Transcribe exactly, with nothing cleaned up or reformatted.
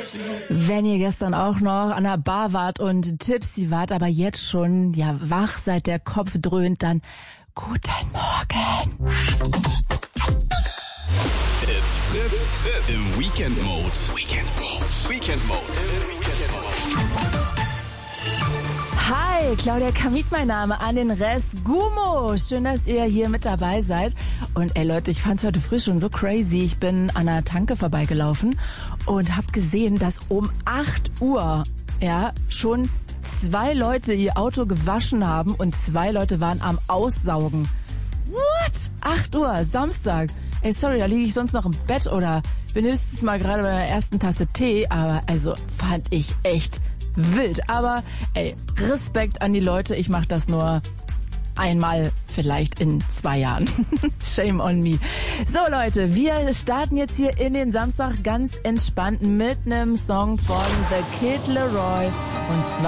Wenn ihr gestern auch noch an der Bar wart und tipsy wart, aber jetzt schon ja wach seid, der Kopf dröhnt, dann guten Morgen. It's Fritz im Weekend Mode. Weekend Mode. Weekend Mode. Weekend Mode. Hi, Claudia Kamit mein Name, an den Rest Gummo. Schön, dass ihr hier mit dabei seid. Und ey Leute, ich fand's heute früh schon so crazy. Ich bin an einer Tanke vorbeigelaufen und hab gesehen, dass um acht Uhr ja schon zwei Leute ihr Auto gewaschen haben und zwei Leute waren am Aussaugen. What? acht Uhr, Samstag. Ey, sorry, da liege ich sonst noch im Bett oder bin höchstens mal gerade bei der ersten Tasse Tee, aber also fand ich echt wild. Aber ey, Respekt an die Leute, ich mache das nur einmal vielleicht in zwei Jahren. Shame on me. So Leute, wir starten jetzt hier in den Samstag ganz entspannt mit einem Song von The Kid Laroi und zwar